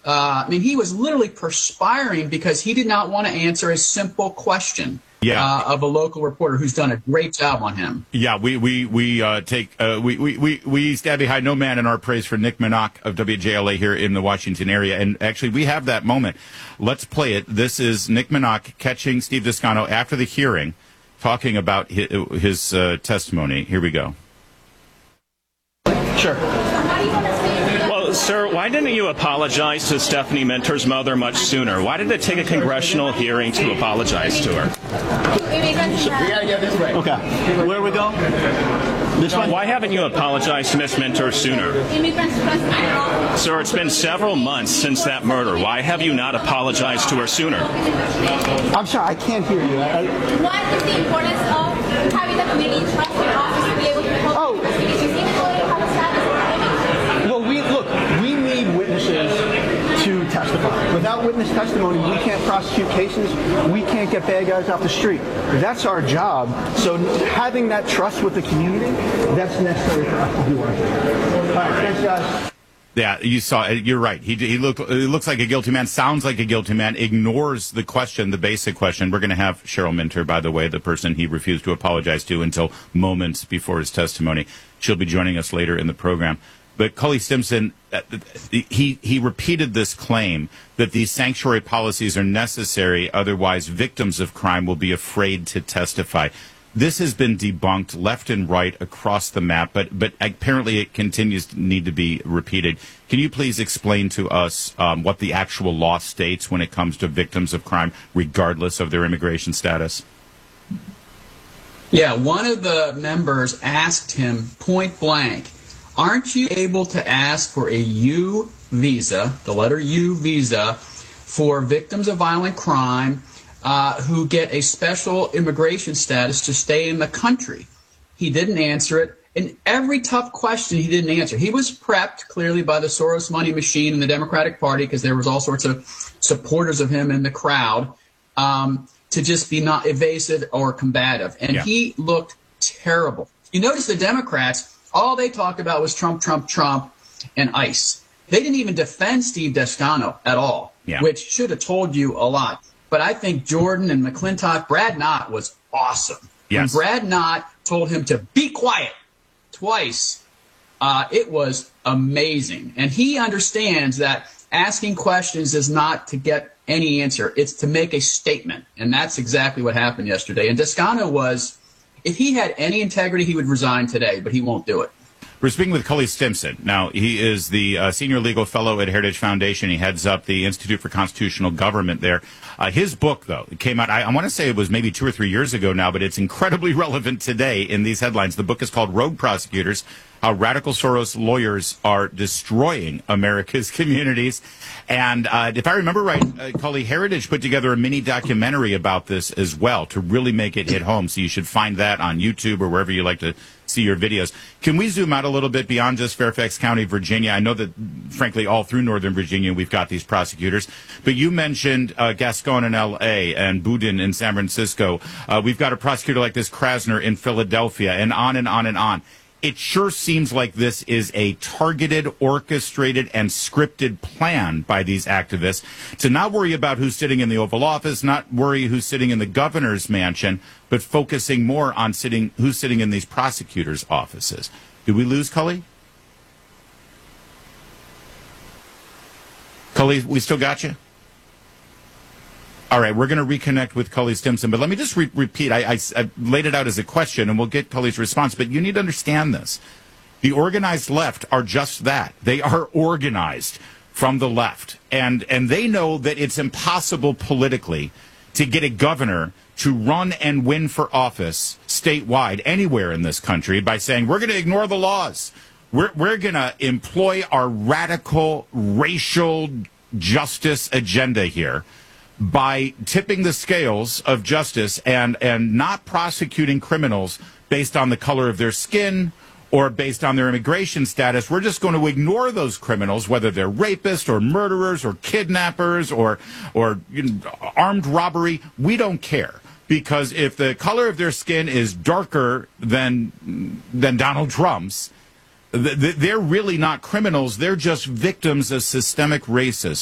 he was literally perspiring because he did not want to answer a simple question. Of a local reporter who's done a great job on him. Yeah, we stand behind no man in our praise for Nick Minock of WJLA here in the Washington area. And actually, we have that moment. Let's play it. This is Nick Minock catching Steve Descano after the hearing, talking about his testimony. Here we go. Sure. Sir, why didn't you apologize to Stephanie Minter's mother much sooner? Why did it take a congressional hearing to apologize to her? We gotta get this right. Okay. Where we go? This one? Why haven't you apologized to Miss Minter sooner? Sir, it's been several months since that murder. Why have you not apologized to her sooner? I'm sorry, I can't hear you. What is the importance of having the community trust your office to be able to help investigations, even though you have a status? Well, we need witnesses to testify. Without witness testimony, we can't prosecute cases. We can't get bad guys off the street. That's our job. So having that trust with the community, that's necessary for us to do our job. All right, thanks, guys. Yeah, you saw it. You're right. He looks like a guilty man, sounds like a guilty man, ignores the question, the basic question. We're going to have Cheryl Minter, by the way, the person he refused to apologize to until moments before his testimony. She'll be joining us later in the program. But Cully Stimson, he repeated this claim that these sanctuary policies are necessary, otherwise victims of crime will be afraid to testify. This has been debunked left and right across the map, but apparently it continues to need to be repeated. Can you please explain to us what the actual law states when it comes to victims of crime, regardless of their immigration status? Yeah, one of the members asked him point blank, aren't you able to ask for a U visa, the letter U visa, for victims of violent crime who get a special immigration status to stay in the country? He didn't answer it. And every tough question he didn't answer. He was prepped clearly by the Soros money machine in the Democratic Party, because there was all sorts of supporters of him in the crowd, to just be not evasive or combative. And he looked terrible. You notice the Democrats, all they talked about was Trump, Trump, Trump, and ICE. They didn't even defend Steve Descano at all, which should have told you a lot. But I think Jordan and McClintock, Brad Knott was awesome. When Brad Knott told him to be quiet twice, it was amazing. And he understands that asking questions is not to get any answer. It's to make a statement. And that's exactly what happened yesterday. And Descano was, if he had any integrity, he would resign today, but he won't do it. We're speaking with Cully Stimson. Now, he is the senior legal fellow at Heritage Foundation. He heads up the Institute for Constitutional Government there. His book, though, it came out, I want to say it was maybe 2 or 3 years ago now, but it's incredibly relevant today in these headlines. The book is called Rogue Prosecutors, How Radical Soros Lawyers Are Destroying America's Communities. And if I remember right, Cully, Heritage put together a mini documentary about this as well to really make it hit home. So you should find that on YouTube or wherever you like to see your videos. Can we zoom out a little bit beyond just Fairfax County, Virginia? I know that, frankly, all through Northern Virginia, we've got these prosecutors. But you mentioned Gascon in L.A. and Boudin in San Francisco. We've got a prosecutor like this, Krasner, in Philadelphia, and on and on and on. It sure seems like this is a targeted, orchestrated, and scripted plan by these activists to not worry about who's sitting in the Oval Office, not worry who's sitting in the governor's mansion, but focusing more on who's sitting in these prosecutors' offices. Did we lose Cully? Cully, we still got you? All right, we're going to reconnect with Cully Stimson, but let me just repeat. I laid it out as a question, and we'll get Cully's response, but you need to understand this. The organized left are just that. They are organized from the left, and they know that it's impossible politically to get a governor to run and win for office statewide anywhere in this country by saying, we're going to ignore the laws. We're going to employ our radical racial justice agenda here by tipping the scales of justice and not prosecuting criminals based on the color of their skin or based on their immigration status. We're just going to ignore those criminals, whether they're rapists or murderers or kidnappers or armed robbery. We don't care, because if the color of their skin is darker than Donald Trump's, they're really not criminals. They're just victims of systemic racism.